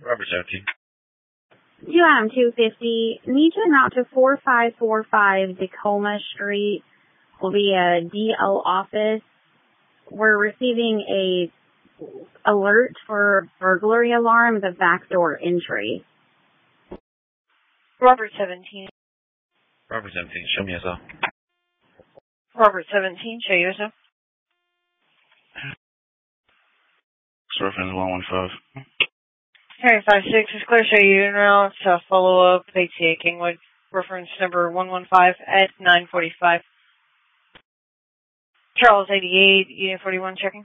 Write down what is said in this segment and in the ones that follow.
Robert 17. 250. Need to route to 4545 Tacoma Street. Will be a DL office. We're receiving a alert for burglary alarm, the back door entry. Robert 17. Robert 17, show me yourself. Robert 17, show yourself. Reference 115. Harry 56 is clear, show you en route. Follow up, ATA Kingwood. Reference number 115 at 945. Charles 88, Unit 41 checking.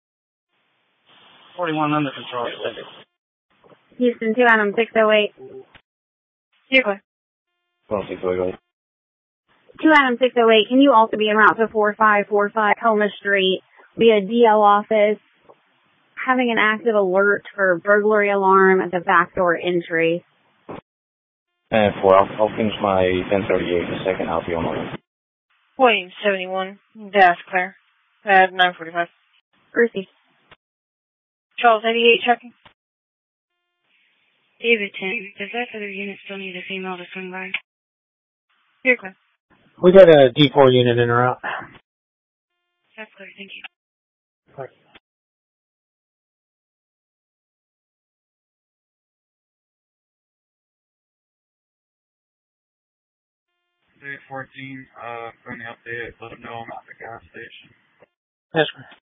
41 under control. Houston 2 Adam 608. You're clear. 608. 2 Adam 608. Can you also be en route to 4545 Tacoma Street? Be a DL office. Having an active alert for burglary alarm at the back door entry. And 4, I'll finish my 1038 in a second. I'll be on my way. William 71, dash clear. At 945. Received. Charles 88 checking. David 10, does that other unit still need a female to swing by? You're clear. We got a D4 unit in or out. That's clear, thank you. Right. Day 14, for any update, let them know I'm at the gas station. That's right.